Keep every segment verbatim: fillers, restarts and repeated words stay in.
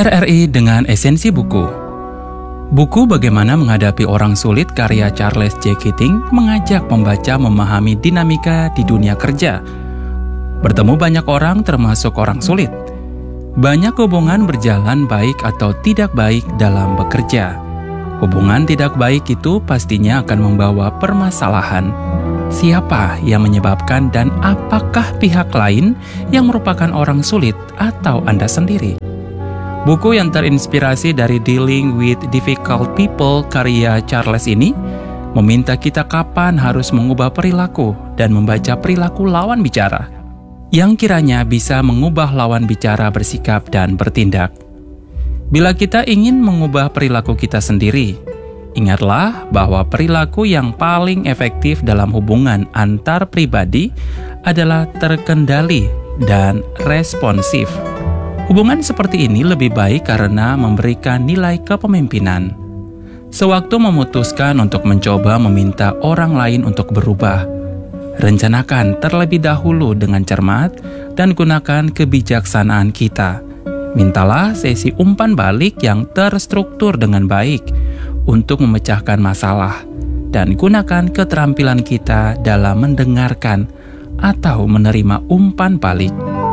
R R I dengan esensi buku. Buku Bagaimana Menghadapi Orang Sulit karya Charles J. Keating mengajak pembaca memahami dinamika di dunia kerja. Bertemu banyak orang termasuk orang sulit. Banyak hubungan berjalan baik atau tidak baik dalam bekerja. Hubungan tidak baik itu pastinya akan membawa permasalahan. Siapa yang menyebabkan dan apakah pihak lain yang merupakan orang sulit atau Anda sendiri? Buku yang terinspirasi dari Dealing with Difficult People karya Charles ini meminta kita kapan harus mengubah perilaku dan membaca perilaku lawan bicara yang kiranya bisa mengubah lawan bicara bersikap dan bertindak. Bila kita ingin mengubah perilaku kita sendiri, ingatlah bahwa perilaku yang paling efektif dalam hubungan antar pribadi adalah terkendali dan responsif. Hubungan seperti ini lebih baik karena memberikan nilai kepemimpinan. Sewaktu memutuskan untuk mencoba meminta orang lain untuk berubah, rencanakan terlebih dahulu dengan cermat dan gunakan kebijaksanaan kita. Mintalah sesi umpan balik yang terstruktur dengan baik untuk memecahkan masalah, dan gunakan keterampilan kita dalam mendengarkan atau menerima umpan balik.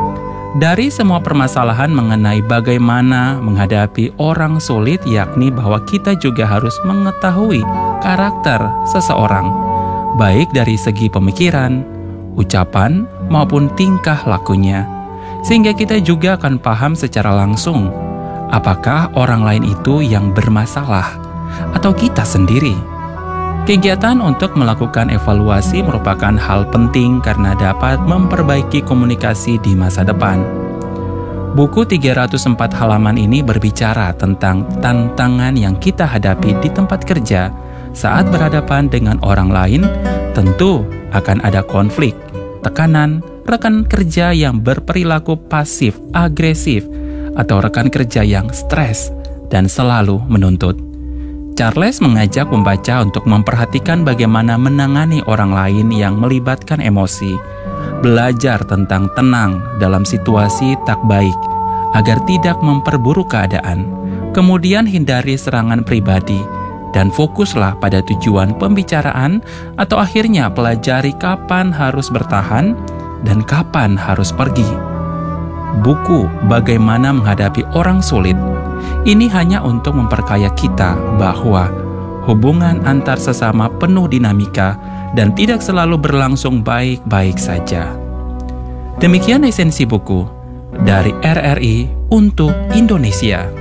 Dari semua permasalahan mengenai bagaimana menghadapi orang sulit, yakni bahwa kita juga harus mengetahui karakter seseorang, baik dari segi pemikiran, ucapan, maupun tingkah lakunya, sehingga kita juga akan paham secara langsung apakah orang lain itu yang bermasalah atau kita sendiri. Kegiatan untuk melakukan evaluasi merupakan hal penting karena dapat memperbaiki komunikasi di masa depan. Buku tiga ratus empat halaman ini berbicara tentang tantangan yang kita hadapi di tempat kerja saat berhadapan dengan orang lain. Tentu akan ada konflik, tekanan, rekan kerja yang berperilaku pasif-agresif, atau rekan kerja yang stres dan selalu menuntut. Charles mengajak pembaca untuk memperhatikan bagaimana menangani orang lain yang melibatkan emosi, belajar tentang tenang dalam situasi tak baik agar tidak memperburuk keadaan, kemudian hindari serangan pribadi, dan fokuslah pada tujuan pembicaraan atau akhirnya pelajari kapan harus bertahan dan kapan harus pergi. Buku Bagaimana Menghadapi Orang Sulit ini hanya untuk memperkaya kita bahwa hubungan antar sesama penuh dinamika dan tidak selalu berlangsung baik-baik saja. Demikian esensi buku dari R R I untuk Indonesia.